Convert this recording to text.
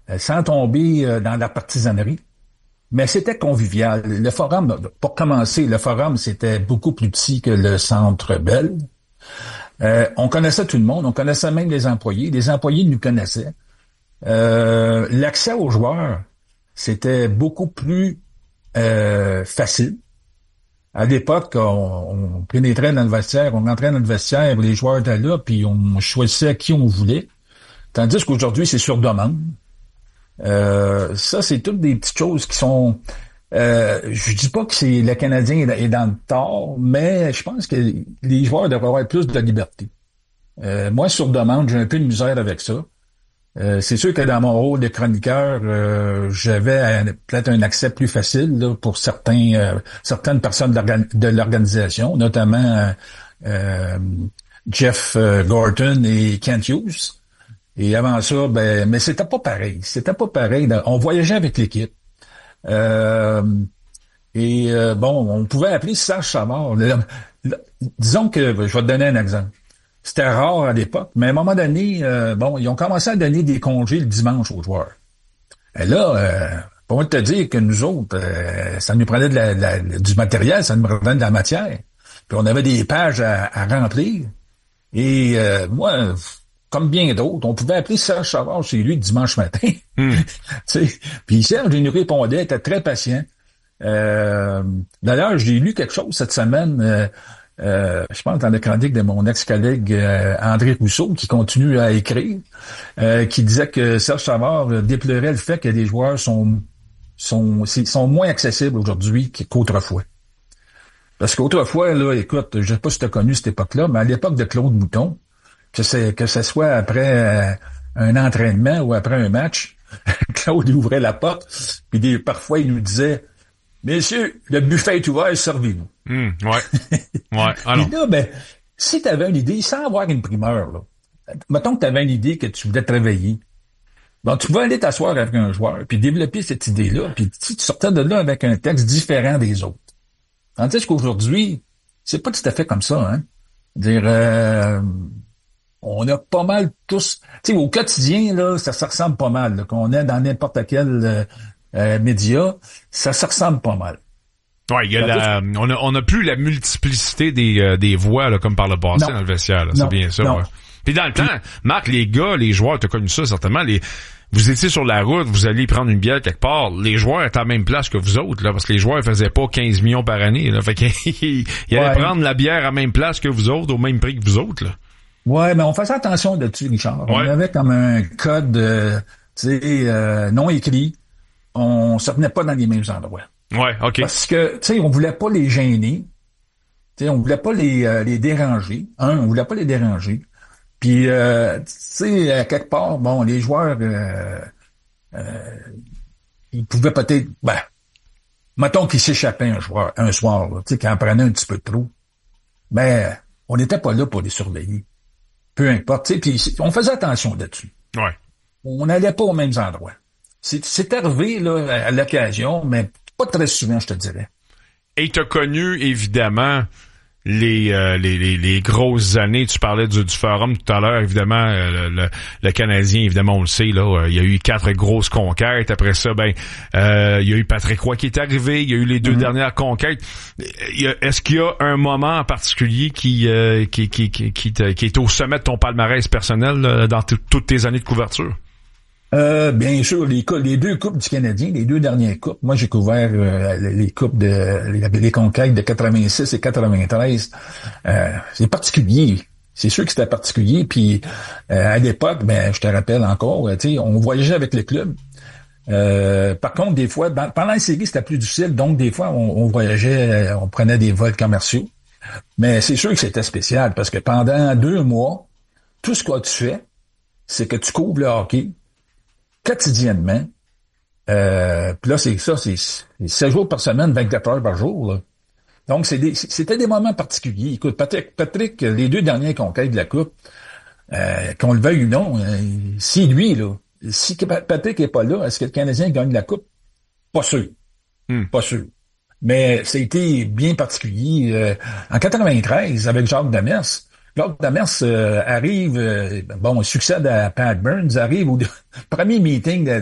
sans tomber dans la partisanerie. Mais c'était convivial. Le forum, pour commencer, le forum, c'était beaucoup plus petit que le Centre Bell. On connaissait tout le monde, on connaissait même les employés. Les employés nous connaissaient. L'accès aux joueurs, c'était beaucoup plus facile. À l'époque, on pénétrait dans le vestiaire, on rentrait dans le vestiaire, les joueurs étaient là, puis on choisissait qui on voulait. Tandis qu'aujourd'hui, c'est sur demande. Ça, c'est toutes des petites choses qui sont... je dis pas que c'est le Canadien est dans le tort, mais je pense que les joueurs devraient avoir plus de liberté. Moi, sur demande, j'ai un peu de misère avec ça. C'est sûr que dans mon rôle de chroniqueur, j'avais peut-être un accès plus facile là, pour certaines personnes de l'organisation, notamment Jeff Gorton et Kent Hughes. Et avant ça, mais c'était pas pareil. C'était pas pareil. On voyageait avec l'équipe. On pouvait appeler Serge Savard. Disons que, je vais te donner un exemple. C'était rare à l'époque, mais à un moment donné, ils ont commencé à donner des congés le dimanche aux joueurs. Et là, pour te dire que nous autres, ça nous prenait du matériel, ça nous prenait de la matière. Puis on avait des pages à remplir. Et moi, comme bien d'autres, on pouvait appeler Serge Savard chez lui le dimanche matin. Puis Serge, il nous répondait, était très patient. D'ailleurs, j'ai lu quelque chose cette semaine... je pense dans la chronique de mon ex-collègue André Rousseau, qui continue à écrire, qui disait que Serge Savard déplorait le fait que les joueurs sont moins accessibles aujourd'hui qu'autrefois. Parce qu'autrefois, là, écoute, je sais pas si tu as connu cette époque-là, mais à l'époque de Claude Mouton, que ce soit après un entraînement ou après un match, Claude il ouvrait la porte, puis parfois il nous disait « Messieurs, le buffet est ouvert, servez-vous. » Ouais. Alors. Et là, si tu avais une idée, sans avoir une primeur, là, mettons que tu avais une idée que tu voulais te réveiller, tu pouvais aller t'asseoir avec un joueur, puis développer cette idée-là, puis tu sortais de là avec un texte différent des autres. Tandis qu'aujourd'hui, c'est pas tout à fait comme ça, hein. On a pas mal tous... Tu sais, au quotidien, là, ça se ressemble pas mal. Là, qu'on est dans n'importe quel média, ça se ressemble pas mal. Ouais, il y a on a plus la multiplicité des voix là, comme par le passé dans le vestiaire. Là, c'est bien ça. Ouais. Puis dans le temps, Marc, les gars, les joueurs, t'as connu ça certainement. Vous étiez sur la route, vous alliez prendre une bière quelque part. Les joueurs étaient à la même place que vous autres, là, parce que les joueurs faisaient pas 15 millions par année. Là, fait qu'ils allaient prendre la bière à la même place que vous autres, au même prix que vous autres. Là. Ouais, mais on faisait attention là-dessus, Richard. Ouais. On avait comme un code, non écrit. On se tenait pas dans les mêmes endroits. Ouais, OK. Parce que, on voulait pas les gêner. On voulait pas les déranger. On voulait pas les déranger. Puis, à quelque part, les joueurs, ils pouvaient peut-être, mettons qu'ils s'échappaient un soir, là, qu'ils en prenaient un petit peu trop. Mais, on n'était pas là pour les surveiller. Peu importe, puis on faisait attention là-dessus. Ouais. On n'allait pas aux mêmes endroits. C'est arrivé, là, à l'occasion, mais pas très souvent, je te dirais. Et t'as connu, évidemment, les grosses années. Tu parlais du forum tout à l'heure, évidemment, le Canadien, évidemment, on le sait, là, il y a eu 4 grosses conquêtes. Après ça, il y a eu Patrick Roy qui est arrivé, il y a eu les 2 dernières conquêtes. Est-ce qu'il y a un moment en particulier qui est au sommet de ton palmarès personnel là, dans toutes tes années de couverture? Bien sûr, les 2 coupes du Canadien, les 2 dernières coupes. Moi, j'ai couvert les coupes les conquêtes de 86 et 93. C'est particulier. C'est sûr que c'était particulier. Puis à l'époque, je te rappelle encore, on voyageait avec le club. Par contre, des fois, pendant la série, c'était plus difficile. Donc, des fois, on voyageait, on prenait des vols commerciaux. Mais c'est sûr que c'était spécial parce que pendant 2 mois, tout ce que tu fais, c'est que tu couvres le hockey quotidiennement. Puis là, c'est 7 jours par semaine, 24 heures par jour. Là. Donc, c'était des moments particuliers. Écoute, Patrick, les 2 dernières conquêtes de la Coupe, qu'on le veuille ou non, si Patrick est pas là, est-ce que le Canadien gagne la Coupe? Pas sûr. Pas sûr. Mais ça a été bien particulier. En 93, avec Jacques Demers, Jacques Demers arrive, succède à Pat Burns, arrive au premier meeting